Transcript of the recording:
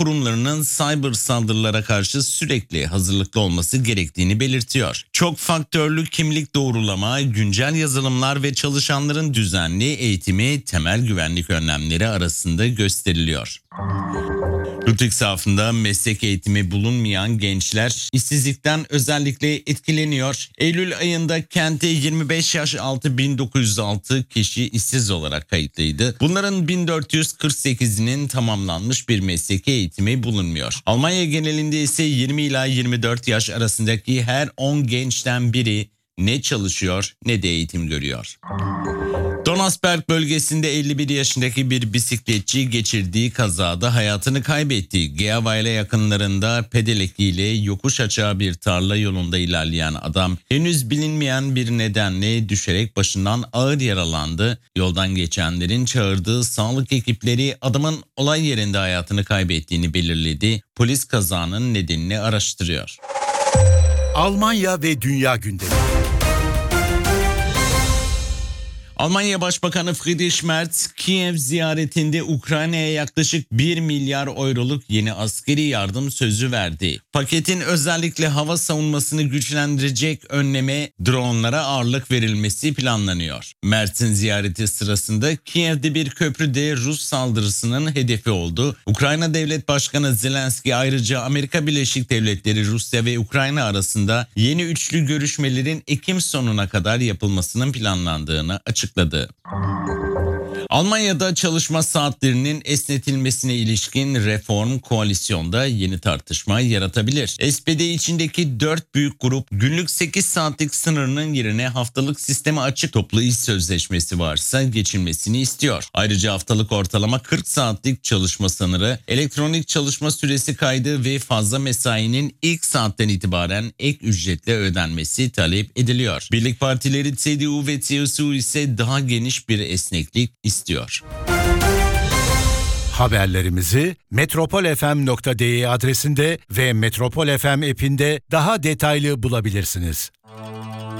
kurumlarının cyber saldırılara karşı sürekli hazırlıklı olması gerektiğini belirtiyor. Çok faktörlü kimlik doğrulama, güncel yazılımlar ve çalışanların düzenli eğitimi temel güvenlik önlemleri arasında gösteriliyor. Yurt insafında meslek eğitimi bulunmayan gençler işsizlikten özellikle etkileniyor. Eylül ayında kente 25 yaş altı 1906 kişi işsiz olarak kayıtlıydı. Bunların 1448'inin tamamlanmış bir meslek eğitimi bulunmuyor. Almanya genelinde ise 20 ila 24 yaş arasındaki her 10 gençten biri ne çalışıyor ne de eğitim görüyor. Donasberg bölgesinde 51 yaşındaki bir bisikletçi geçirdiği kazada hayatını kaybetti. Geavaile yakınlarında pedalekiyle yokuş aşağı bir tarla yolunda ilerleyen adam henüz bilinmeyen bir nedenle düşerek başından ağır yaralandı. Yoldan geçenlerin çağırdığı sağlık ekipleri adamın olay yerinde hayatını kaybettiğini belirledi. Polis kazanın nedenini araştırıyor. Almanya ve dünya gündemi. Almanya Başbakanı Friedrich Merz, Kiev ziyaretinde Ukrayna'ya yaklaşık 1 milyar euroluk yeni askeri yardım sözü verdi. Paketin özellikle hava savunmasını güçlendirecek önleme dronlara ağırlık verilmesi planlanıyor. Merz'in ziyareti sırasında Kiev'de bir köprüde Rus saldırısının hedefi oldu. Ukrayna Devlet Başkanı Zelenski ayrıca Amerika Birleşik Devletleri, Rusya ve Ukrayna arasında yeni üçlü görüşmelerin Ekim sonuna kadar yapılmasının planlandığını açıkladı. Almanya'da çalışma saatlerinin esnetilmesine ilişkin reform koalisyonda yeni tartışma yaratabilir. SPD içindeki 4 büyük grup günlük 8 saatlik sınırının yerine haftalık sisteme açık toplu iş sözleşmesi varsa geçilmesini istiyor. Ayrıca haftalık ortalama 40 saatlik çalışma sınırı, elektronik çalışma süresi kaydı ve fazla mesainin ilk saatten itibaren ek ücretle ödenmesi talep ediliyor. Birlik partileri CDU ve CSU ise daha geniş bir esneklik istiyor. Haberlerimizi metropolfm.de adresinde ve Metropol FM app'inde daha detaylı bulabilirsiniz.